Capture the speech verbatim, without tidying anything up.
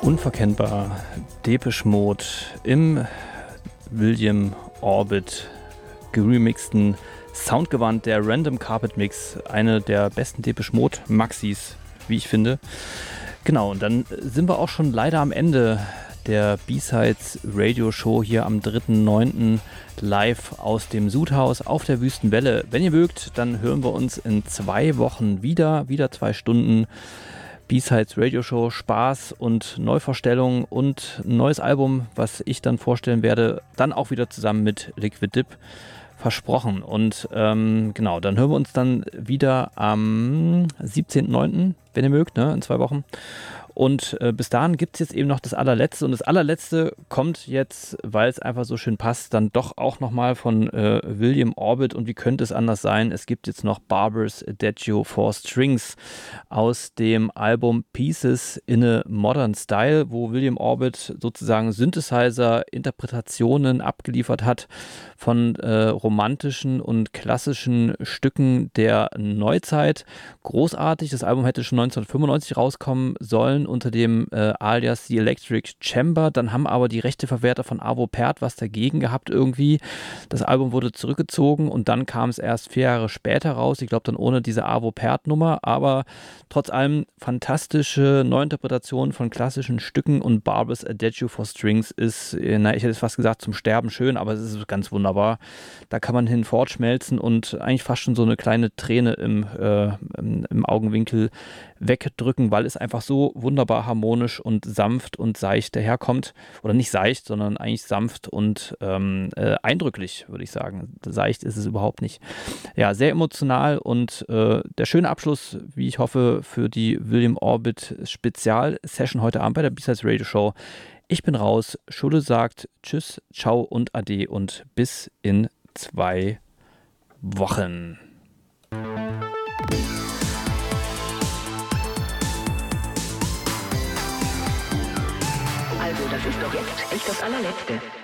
Unverkennbar Depeche Mode im William Orbit geremixten Soundgewand, der Random Carpet Mix, eine der besten Depeche Mode Maxis, wie ich finde. Genau, und dann sind wir auch schon leider am Ende der B-Sides Radio Show hier am dritten neunten live aus dem Sudhaus auf der Wüstenwelle. Wenn ihr mögt, dann hören wir uns in zwei Wochen wieder, wieder zwei Stunden B-Sides Radio Show, Spaß und Neuvorstellung und ein neues Album, was ich dann vorstellen werde, dann auch wieder zusammen mit Liquid Dip, versprochen. Und ähm, genau, dann hören wir uns dann wieder am siebzehnten neunten, wenn ihr mögt, ne, in zwei Wochen. Und äh, bis dahin gibt es jetzt eben noch das allerletzte. Und das allerletzte kommt jetzt, weil es einfach so schön passt, dann doch auch nochmal von äh, William Orbit. Und wie könnte es anders sein? Es gibt jetzt noch Barber's Adagio for Strings aus dem Album Pieces in a Modern Style, wo William Orbit sozusagen Synthesizer-Interpretationen abgeliefert hat von äh, romantischen und klassischen Stücken der Neuzeit. Großartig. Das Album hätte schon neunzehnhundertfünfundneunzig rauskommen sollen unter dem äh, Alias The Electric Chamber. Dann haben aber die Rechteverwerter von Arvo Pärt was dagegen gehabt irgendwie. Das Album wurde zurückgezogen und dann kam es erst vier Jahre später raus. Ich glaube dann ohne diese Arvo Pärt-Nummer, aber trotz allem fantastische Neuinterpretationen von klassischen Stücken und Barber's Adagio for Strings ist, na, ich hätte es fast gesagt, zum Sterben schön, aber es ist ganz wunderbar. Da kann man hin fortschmelzen und eigentlich fast schon so eine kleine Träne im, äh, im, im Augenwinkel wegdrücken, weil es einfach so wunderbar harmonisch und sanft und seicht daherkommt. Oder nicht seicht, sondern eigentlich sanft und ähm, äh, eindrücklich, würde ich sagen. Seicht ist es überhaupt nicht. Ja, sehr emotional und äh, der schöne Abschluss, wie ich hoffe, für die William Orbit Spezial-Session heute Abend bei der B-Sides Radio Show. Ich bin raus. Schule sagt Tschüss, Ciao und Ade und bis in zwei Wochen. Also, das ist doch jetzt echt das allerletzte.